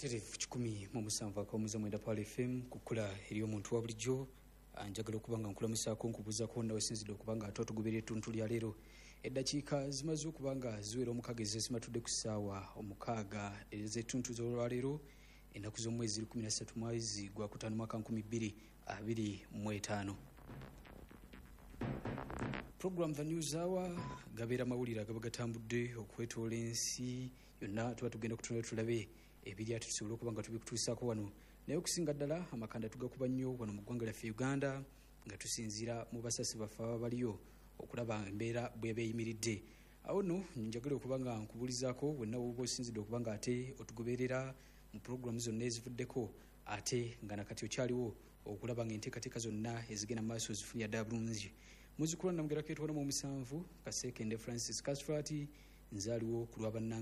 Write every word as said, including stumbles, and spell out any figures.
Terefu kikumi mu musanvu akawumuza mwenda Pal F M kukula eri omuntu wa bulijjo anjagala okubanga nkulamusaako nkubuuzako nawe sinzidde okubanga ate otugoberera ettuntu lya leero eddakiika zimaze okubanga ziwera omukaaga ezeesimatudde ku ssaawa omukaaga ez'ettuntu z'olwaleero ennaku z'omwezi kumi na ssatu mwezi gwa kutaano mwaka nkumi bbiri abiri mu etaano. Program The News Hour gabeera mawulire agaba gatambudde okwetoola ensi yonna tuba tugenda kutunula tulabe ebiri ate tusobole okuba nga tubikutuusaako wano naye okusinga ddala amakanda tugakuba nnyo wano mu ggwanga lyaffe Uganda nga tusinziira mu basasi baffe aba baliyo okulaba embeera bwe beeyimiridde. Awo nno njagala okuba nga nkubuulizaako wenna woba osinzidde okuba nga ate otugoberera mu puroguramu zonna ezivuddeko ate nga nakati okyaliwo okulaba nga enteekateeka zonna ezigenda mu maaso zifunira ddala bulungi. Muzzukulu namugera ketwala mu musanvu Kaseekende Francis Kasfati nzaaliwo ku lwa bannange